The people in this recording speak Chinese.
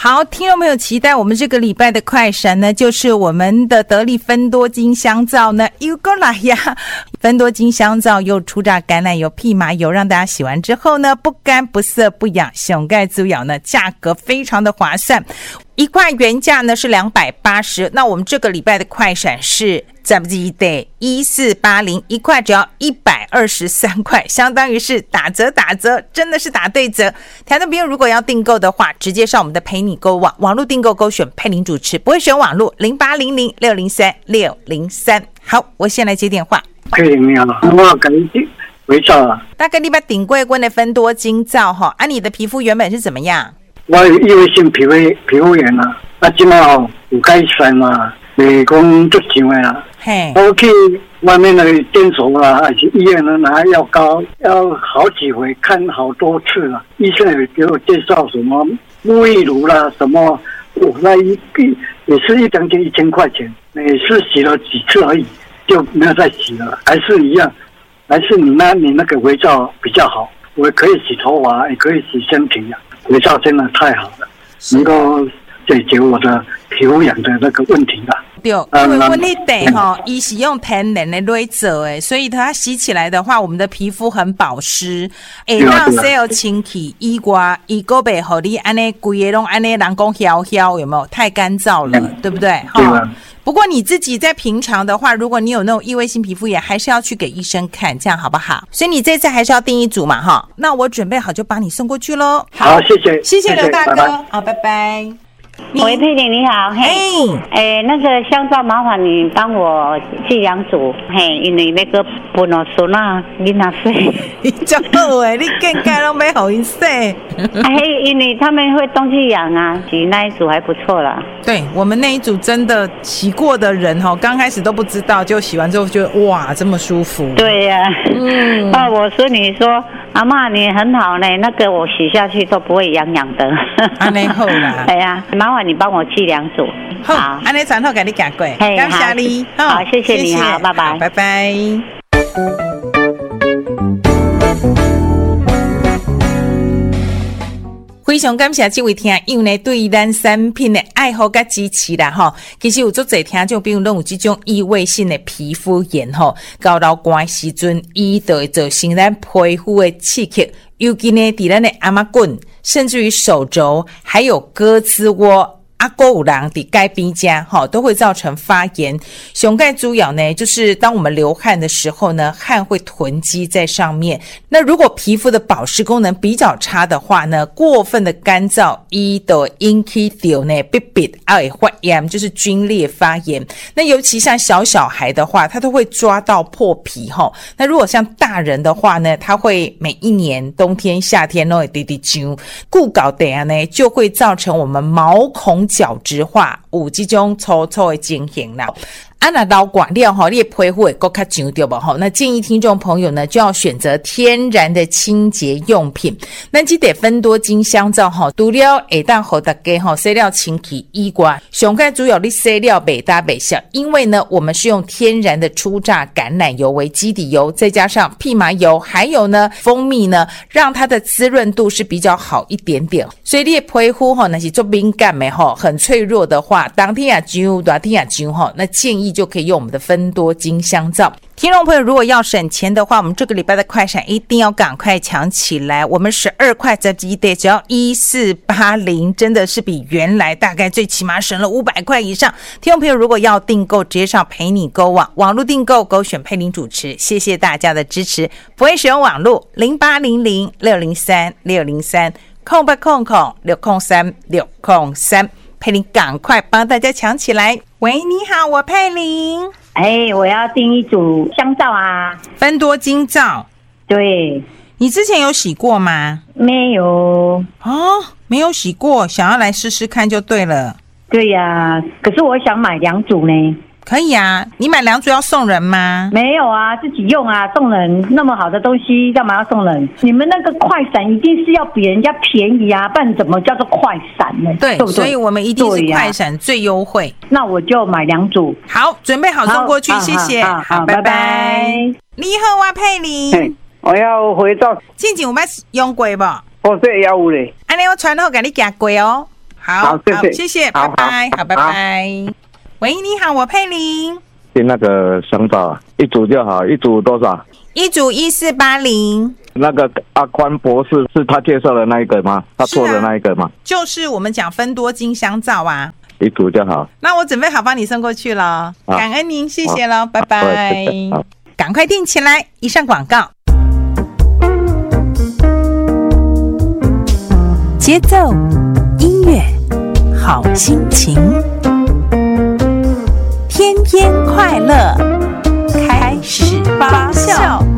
好，听众朋友期待我们这个礼拜的快闪呢，就是我们的得力芬多精香皂呢又过来呀。芬多精香皂又初榨橄榄油、蓖麻油，让大家洗完之后呢，不干不涩不痒，熊盖滋咬呢，价格非常的划算。一块原价呢是280，那我们这个礼拜的快闪是怎么记得1480，一块只要123块，相当于是打折，真的是打对折。台湾朋友如果要订购的话，直接上我们的陪你购网络订购，勾选佩玲主持，不会选网络0800603603。好，我先来接电话。 佩玲你好，我跟你微笑啊。 大概你把顶贵棍的芬多精皂哈，你的皮肤原本是怎么样？ 我有异位性皮肤炎啊，现在有改善嘛，袂讲足上的啦。我去外面的诊所啊，还是医院呢，拿药膏，要好几回看好多次了。医生也给我介绍什么沐浴乳啦，什么，那也是将近1000块钱，每次洗了几次而已，就没有再洗了，还是一样，还是你那个肥皂比较好，我可以洗头发，也可以洗身体啊。肥皂真的太好了，能够解决我的皮肤痒的那个问题了。 对，因为我那得伊是用天然的蕊做的，所以它洗起来的话，我们的皮肤很保湿，让 cell 清气以外，伊个袂互你安尼规个拢安尼人讲晓晓，有没有太干燥了，对不对？ 对啊。 不过你自己在平常的话，如果你有那种异位性皮肤炎，还是要去给医生看，这样好不好？所以你这次还是要订一组嘛，哈。那我准备好就帮你送过去咯。 好，谢谢刘大哥， 拜拜。 好，拜拜。 喂，佩玲你好，那个香皂麻烦你帮我寄2组，因为那个不能说那你哪岁？ 你真好诶，你更加都没好意思。 因为他们会东西痒啊，洗那一组还不错啦。 对，我们那一组真的洗过的人刚开始都不知道，就洗完之后觉得哇这么舒服。 对呀，我说你说阿嬷你很好呢，那个我洗下去都不会痒痒的。 安尼好啦。 对呀，麻烦你帮我寄2组。 好，安尼传好给你赶过，感谢你。 好，谢谢你，好，拜拜， 拜拜。非常感谢这位听友呢对咱产品的爱好跟支持啦哈。其实有足侪听众朋友拢有这种异位性的皮肤炎哈，到老寒时阵，伊就会造成咱皮肤的刺激，尤其呢伫咱的阿妈棍，甚至于手肘，还有胳肢窝。还有人在该边家都会造成发炎。熊盖主要呢就是当我们流汗的时候呢，汗会囤积在上面，那如果皮肤的保湿功能比较差的话呢，过分的干燥伊就引起到呢鼻鼻会发炎，就是皲裂发炎。那尤其像小孩的话，他都会抓到破皮那如果像大人的话呢，他会每一年冬天夏天都会滴滴揪固搞等下呢，就会造成我们毛孔角质化有这种粗的情形啦。那老寡料你的皮肤会更加痒对吧？那建议听众朋友呢就要选择天然的清洁用品。那这个芬多精香皂除了会当给大家洗了清气以外，上盖主要你洗了不大不小，因为呢我们是用天然的初榨橄榄油为基底油，再加上蓖麻油还有呢蜂蜜呢，让它的滋润度是比较好一点点。所以你的皮肤那是做敏感的很脆弱的话，当天也痒大天也痒那建议就可以用我们的芬多精香皂。听众朋友如果要省钱的话，我们这个礼拜的快闪一定要赶快抢起来，我们12块在基地只要1480，真的是比原来大概最起码省了500块以上。听众朋友如果要订购，直接上陪你购网络订购，勾选佩玲主持，谢谢大家的支持。不会使用网络0800603603 0800603603，佩玲赶快帮大家抢起来。喂，你好，我佩玲。 我要订一组香皂啊， 芬多精皂。 对， 你之前有洗过吗？ 没有。 没有洗过，想要来试试看就对了。 对呀，可是我想买2组呢。 可以啊，你买2组要送人吗？ 没有啊，自己用啊，送人那么好的东西干嘛要送人？你们那个快闪一定是要比人家便宜啊，不然怎么叫做快闪呢？ 对， 对不对？ 所以我们一定是快闪最优惠。 那我就买2组。 好，准备好送过去，谢谢。好，拜拜。你好，我佩玲。 我要回照。 之前有捌用过不？ 这也有咧。 安尼我传好给你寄过哦。 好，谢谢，拜拜，好，拜拜。喂，你好，我佩玲。 订那个香皂一组就好，一组多少？ 一组1480。 那个阿宽博士是他介绍的那一个吗？他做的那一个吗？ 就是我们讲芬多精香皂啊。 一组就好。 那我准备好帮你送过去了，感恩您，谢谢了，拜拜。赶快订起来，以上广告。节奏，音乐，好心情，天天快乐，开始发酵。